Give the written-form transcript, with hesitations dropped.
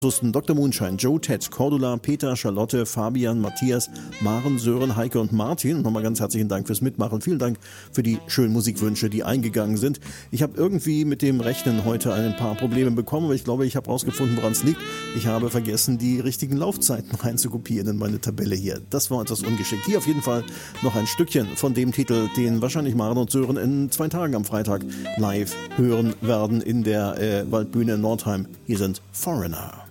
Dr. Moonshine, Joe, Ted, Cordula, Peter, Charlotte, Fabian, Matthias, Maren, Sören, Heike und Martin. Und nochmal ganz herzlichen Dank fürs Mitmachen. Vielen Dank für die schönen Musikwünsche, die eingegangen sind. Ich habe irgendwie mit dem Rechnen heute ein paar Probleme bekommen, aber ich glaube, ich habe herausgefunden, woran es liegt. Ich habe vergessen, die richtigen Laufzeiten reinzukopieren in meine Tabelle hier. Das war etwas ungeschickt. Hier auf jeden Fall noch ein Stückchen von dem Titel, den wahrscheinlich Maren und Sören in 2 Tagen am Freitag live hören werden in der Waldbühne in Nordheim. Hier sind Foreigner.